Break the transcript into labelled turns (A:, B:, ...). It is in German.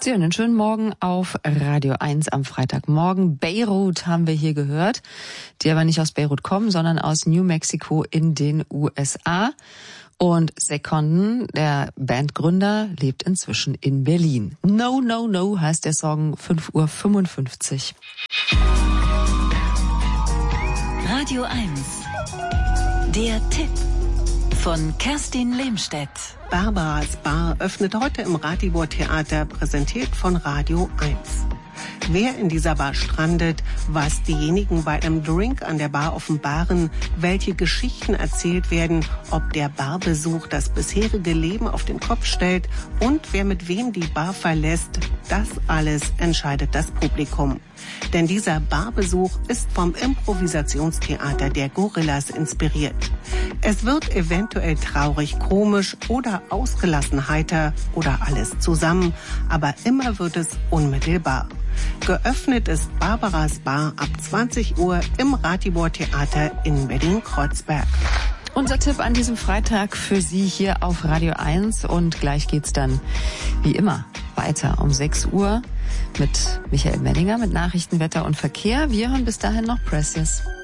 A: Sie hören einen schönen Morgen auf Radio 1 am Freitagmorgen. Beirut haben wir hier gehört, die aber nicht aus Beirut kommen, sondern aus New Mexico in den USA. Und Zack Condon, der Bandgründer, lebt inzwischen in Berlin. No, no, no heißt der Song, 5:55 Uhr.
B: Radio 1, der Tipp von Kerstin Lehmstedt.
C: Barbaras Bar öffnet heute im Ratibor Theater, präsentiert von Radio 1. Wer in dieser Bar strandet, was diejenigen bei einem Drink an der Bar offenbaren, welche Geschichten erzählt werden, ob der Barbesuch das bisherige Leben auf den Kopf stellt und wer mit wem die Bar verlässt, das alles entscheidet das Publikum. Denn dieser Barbesuch ist vom Improvisationstheater der Gorillas inspiriert. Es wird eventuell traurig, komisch oder ausgelassen heiter oder alles zusammen, aber immer wird es unmittelbar. Geöffnet ist Barbaras Bar ab 20 Uhr im Ratibor Theater in Berlin-Kreuzberg.
A: Unser Tipp an diesem Freitag für Sie hier auf Radio 1 und gleich geht's dann wie immer weiter um 6 Uhr mit Michael Menninger mit Nachrichten, Wetter und Verkehr. Wir hören bis dahin noch Precious.